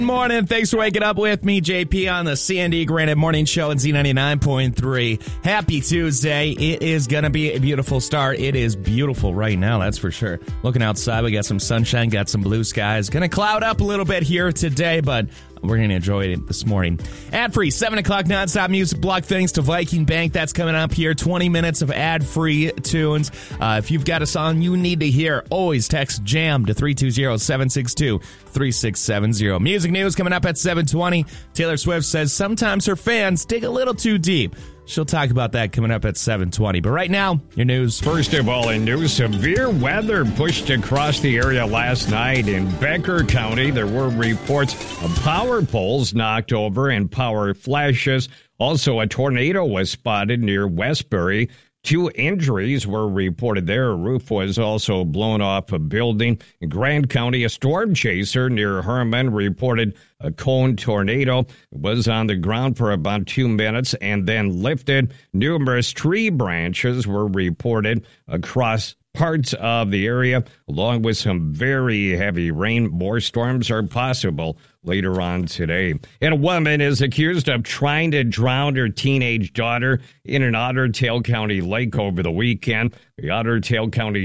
Good morning. Thanks for waking up with me, JP, on the C&D Granite Morning Show at Z99.3. Happy Tuesday. It is going to be a beautiful start. It is beautiful right now, that's for sure. Looking outside, we got some sunshine, got some blue skies. Going to cloud up a little bit here today, but we're going to enjoy it this morning. Ad-free, 7 o'clock nonstop music block thanks to Viking Bank. That's coming up here. 20 minutes of ad-free tunes. If you've got a song you need to hear, always text JAM to 320-762-3670. Music news coming up at 7:20. Taylor Swift says sometimes her fans dig a little too deep. She'll talk about that coming up at 7:20. But right now, your news. First of all, in news, severe weather pushed across the area last night in Becker County. There were reports of power poles knocked over and power flashes. Also, a tornado was spotted near Westbury. 2 injuries were reported there. A roof was also blown off a building. In Grand County, a storm chaser near Herman reported a cone tornado. It was on the ground for about 2 minutes and then lifted. Numerous tree branches were reported across parts of the area, along with some very heavy rain. More storms are possible later on today. And a woman is accused of trying to drown her teenage daughter in an Otter Tail County lake over the weekend. The Otter Tail County